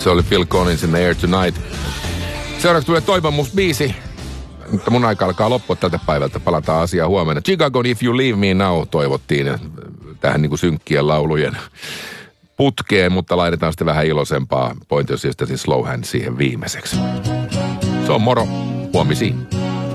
Se oli Phil Collins in the Air Tonight. Seuraavaksi tulee toivomusbiisi. Mutta mun aika alkaa loppua tältä päivältä. Palataan asiaan huomenna. Chicago If You Leave Me Now toivottiin tähän niin kuin synkkien laulujen putkeen, mutta laitetaan sitten vähän iloisempaa Point of Sistersin Slow Hand siihen viimeiseksi. Se on moro. Huomisiin.